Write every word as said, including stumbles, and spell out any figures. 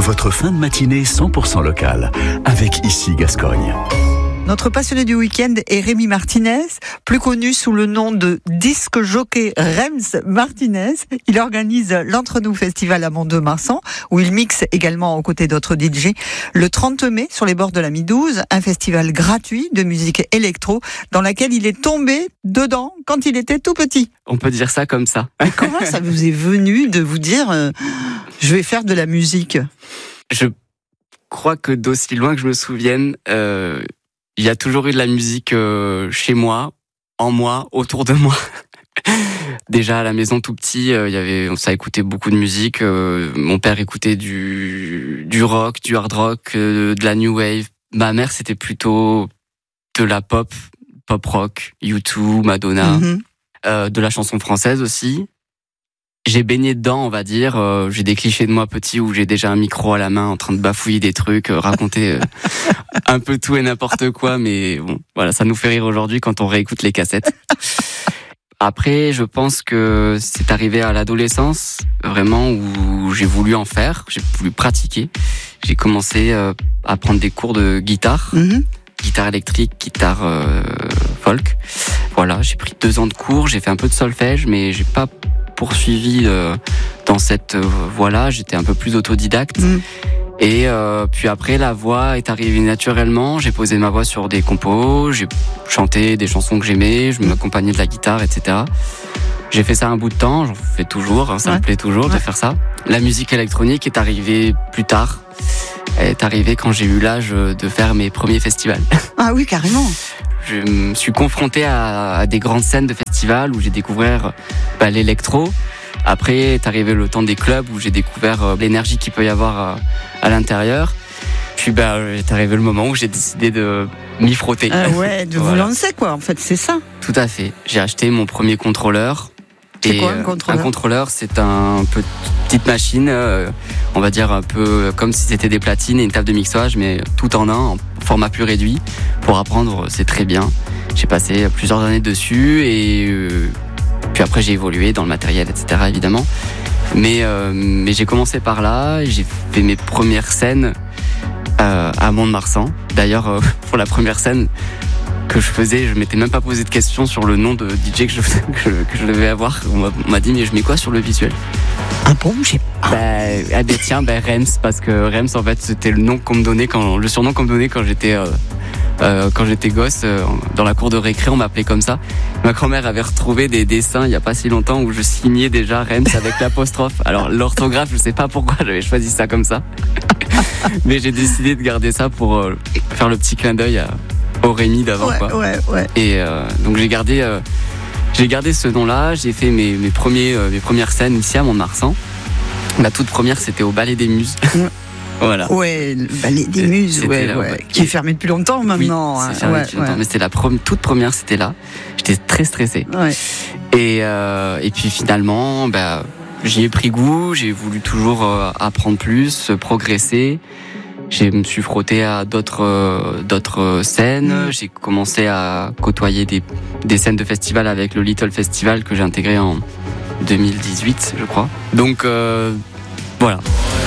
votre fin de matinée cent pour cent locale, avec Ici Gascogne. Notre passionné du week-end est Rémi Martinez, plus connu sous le nom de disque jockey Rems Martinez. Il organise l'Entre-nous Festival à Mont-de-Marsan, où il mixe également aux côtés d'autres D J. Le trente mai, sur les bords de la Midouze, un festival gratuit de musique électro, dans laquelle il est tombé dedans quand il était tout petit. On peut dire ça comme ça. Et comment ça vous est venu de vous dire euh, je vais faire de la musique? Je crois que d'aussi loin que je me souvienne, euh, il y a toujours eu de la musique euh, chez moi, en moi, autour de moi. Déjà à la maison tout petit, euh, il y avait, ça écoutait beaucoup de musique. Euh, mon père écoutait du du rock, du hard rock, euh, de la new wave. Ma mère c'était plutôt de la pop, pop rock, U deux, Madonna, mm-hmm. euh, de la chanson française aussi. J'ai baigné dedans, on va dire. Euh, j'ai des clichés de moi petit où j'ai déjà un micro à la main en train de bafouiller des trucs, euh, raconter euh, un peu tout et n'importe quoi. Mais bon, voilà, ça nous fait rire aujourd'hui quand on réécoute les cassettes. Après, je pense que c'est arrivé à l'adolescence, vraiment, où j'ai voulu en faire, j'ai voulu pratiquer. J'ai commencé euh, à prendre des cours de guitare, mm-hmm. guitare électrique, guitare euh, folk. Voilà, j'ai pris deux ans de cours, j'ai fait un peu de solfège, mais j'ai pas poursuivi euh, dans cette euh, voie-là. J'étais un peu plus autodidacte. Mm. Et euh, puis après, la voix est arrivée naturellement. J'ai posé ma voix sur des compos, j'ai chanté des chansons que j'aimais, je m'accompagnais de la guitare, et cetera. J'ai fait ça un bout de temps, j'en fais toujours, hein, ça ouais. me plaît toujours ouais. de faire ça. La musique électronique est arrivée plus tard. Elle est arrivée quand j'ai eu l'âge de faire mes premiers festivals. Ah oui, carrément. Je me suis confronté à, à des grandes scènes de festivals où j'ai découvert bah, l'électro. Après est arrivé le temps des clubs où j'ai découvert euh, l'énergie qu'il peut y avoir euh, à l'intérieur. Puis bah, est arrivé le moment où j'ai décidé de m'y frotter. Euh, ouais, de voilà. vous lancer quoi, en fait, c'est ça. Tout à fait. J'ai acheté mon premier contrôleur. C'est et, quoi un contrôleur ? Un contrôleur, c'est un peu petite machine, euh, on va dire un peu comme si c'était des platines et une table de mixage, mais tout en un, en format plus réduit. Pour apprendre, c'est très bien. J'ai passé plusieurs années dessus et euh, puis après j'ai évolué dans le matériel, et cetera évidemment. Mais euh, mais j'ai commencé par là, j'ai fait mes premières scènes euh, à Mont-de-Marsan. D'ailleurs, euh, pour la première scène que je faisais, je m'étais même pas posé de questions sur le nom de D J que je, que je, que je devais avoir. On m'a, on m'a dit, mais je mets quoi sur le visuel ? Ah bon, j'ai pas. Bah, ah ben tiens, bah, Rems, parce que Rems, en fait, c'était le nom qu'on me donnait quand, le surnom qu'on me donnait quand j'étais, euh, euh, quand j'étais gosse, euh, dans la cour de récré, on m'appelait comme ça. Ma grand-mère avait retrouvé des dessins il y a pas si longtemps où je signais déjà Rems avec l'apostrophe. Alors, l'orthographe, je sais pas pourquoi j'avais choisi ça comme ça. Mais j'ai décidé de garder ça pour euh, faire le petit clin d'œil à, au Rémi d'avant, ouais, quoi. Ouais, ouais. Et euh, donc j'ai gardé, euh, j'ai gardé ce nom-là. J'ai fait mes, mes premiers, euh, mes premières scènes ici à Mont-de-Marsan. La toute première, c'était au Ballet des Muses. Ouais. Voilà. Ouais, le Ballet des Muses, ouais, là, ouais. Qui est fermé depuis longtemps maintenant. Oui, c'est fermé ouais, depuis longtemps, ouais. mais c'était la pre- toute première, c'était là. J'étais très stressé. Ouais. Et euh, et puis finalement, bah, j'y ai pris goût. J'ai voulu toujours euh, apprendre plus, progresser. Je me suis frotté à d'autres euh, d'autres scènes. Mmh. J'ai commencé à côtoyer des des scènes de festival avec le Little Festival que j'ai intégré en deux mille dix-huit, je crois. Donc euh, voilà.